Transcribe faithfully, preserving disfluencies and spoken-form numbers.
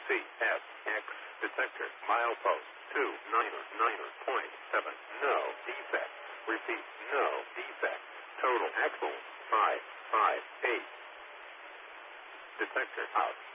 C S X detector milepost two niner niner point seven. No defect. Repeat, no defect. Total axle five five eight. Detector out.